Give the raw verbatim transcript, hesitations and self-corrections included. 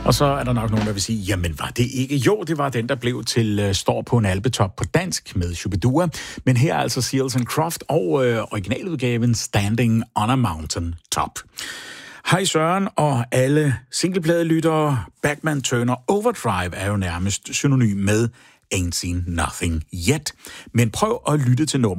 Og så er der nok nogen, der vil sige, jamen var det ikke? Jo, det var den, der blev til uh, Står på en alpetop på dansk med Shubidua. Men her er altså Seals and Croft og uh, originaludgaven Standing on a Mountain Top. Hej Søren og alle singleplade-lyttere. Bachman Turner Overdrive er jo nærmest synonym med Ain't Seen Nothing Yet. Men prøv at lytte til nummer